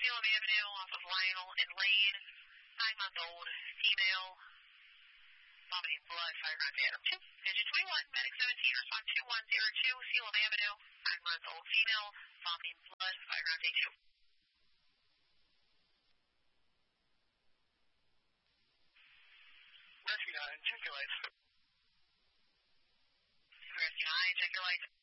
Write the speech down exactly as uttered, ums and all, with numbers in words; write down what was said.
Salem Avenue off of Lionel and Lane, nine-month-old female, vomiting blood, fire on Phantom two. Engine twenty-one, medic seventeen, respond two one zero two, Salem Avenue, nine-month-old female, vomiting blood, fire on day two. Rescue nine, check your lights. Rescue nine, check your lights.